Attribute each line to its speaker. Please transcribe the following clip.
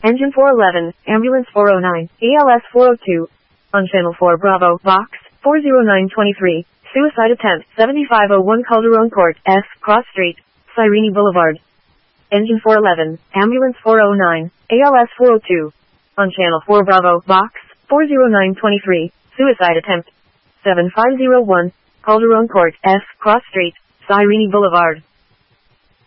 Speaker 1: Engine 411, Ambulance 409, ALS 402. On Channel 4 Bravo, Box 40923. Suicide attempt, 7501 Calderon Court, S, Cross Street, Cyrene Boulevard. Engine 411, Ambulance 409, ALS 402. On Channel 4 Bravo, Box 40923. Suicide attempt, 7501 Calderon Court, S, Cross Street, Cyrene Boulevard.